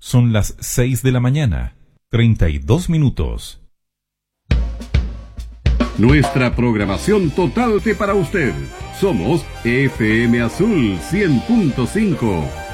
Son las 6 de la mañana, 32 minutos. Nuestra programación totalmente para usted. Somos FM Azul 100.5.